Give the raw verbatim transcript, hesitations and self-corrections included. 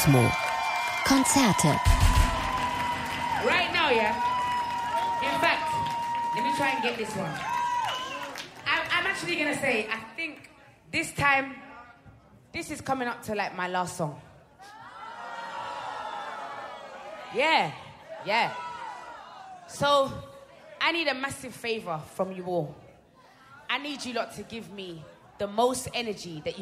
Kosmo. Konzerte. Right now, yeah. In fact, let me try and get this one. I'm, I'm actually gonna say, I think this time, this is coming up to like my last song. Yeah, yeah. So, I need a massive favor from you all. I need you lot to give me the most energy that you